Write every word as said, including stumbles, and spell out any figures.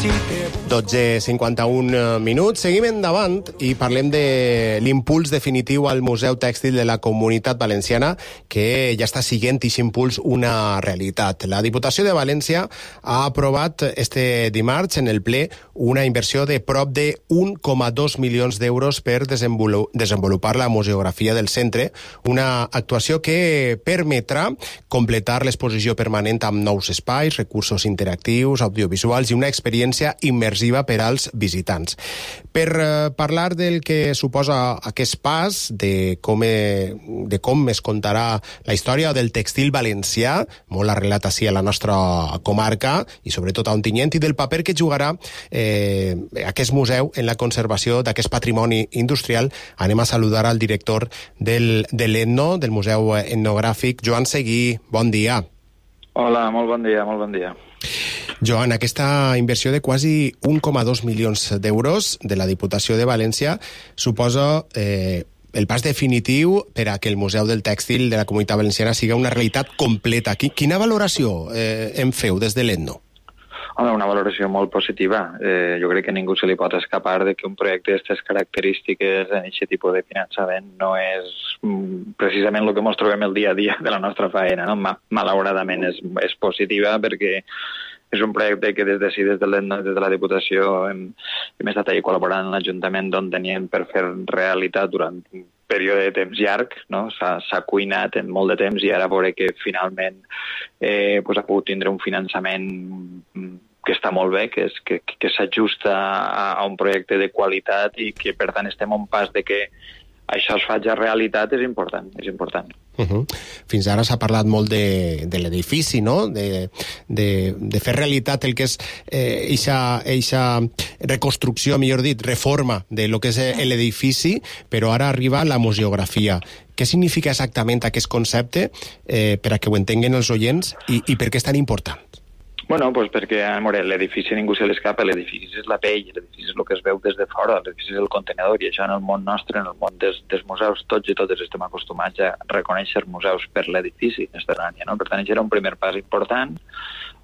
dotze cinquanta-un minuts. Seguim endavant i parlem de l'impuls definitiu al Museu Tèxtil de la Comunitat Valenciana, que ja està siguent aquest impuls una realitat. La Diputació de València ha aprovat este dimarts en el ple una inversió de prop de un coma dos milions d'euros per desenvolupar la museografia del centre, una actuació que permetrà completar l'exposició permanent amb nous espais, recursos interactius, audiovisuals i una experiència immersiva per als visitants. Per eh, parlar del que suposa aquest pas, de com, eh, de com es contarà la història del tèxtil valencià, molt arrelat així a la nostra comarca i sobretot a Ontinyent, i del paper que jugarà eh, aquest museu en la conservació d'aquest patrimoni industrial, anem a saludar al director del, de l'Etno, del Museu Etnogràfic, Joan Seguí. Bon dia. Hola, molt bon dia, molt bon dia. Joan, aquesta inversió de quasi un coma dos milions d'euros de la Diputació de València suposa eh, el pas definitiu per a que el Museu del Tèxtil de la Comunitat Valenciana siga una realitat completa. Quina valoració eh, en feu des de l'Etno? Home, una valoració molt positiva. Eh, jo crec que ningú se li pot escapar de que un projecte d'aquestes característiques en aquest tipus de finançament no és mm, precisament el que ens trobem el dia a dia de la nostra feina, no? Ma malauradament és, és positiva perquè és un projecte que des de sí, des de l'Etno, des de la Diputació, hem, hem estat ahí col·laborant amb l'Ajuntament d'on teníem per fer realitat durant un període de temps llarg, no? S'ha cuinat en molt de temps i ara veure que finalment eh, pues ha pogut tindre un finançament que està molt bé, que, és, que, que s'ajusta a, a un projecte de qualitat i que, per tant, estem a un pas de que això es faci realitat és important, és important. Uh-huh. Fins ara s'ha parlat molt de, de l'edifici, no? De, de, de fer realitat el que és eh, eixa, eixa reconstrucció, millor dit, reforma de lo que és l'edifici, però ara arriba la museografia. Què significa exactament aquest concepte eh, per a que ho entenguen els oients i, i per què és tan important? Bueno, pues perquè l'edifici ningú se l'escapa, l'edifici és la pell, l'edifici és el que es veu des de fora, l'edifici és el contenedor, i això en el món nostre, en el món des, dels museus, tots i totes estem acostumats a reconèixer museus per l'edifici exterrani, no? Per tant, això era un primer pas important,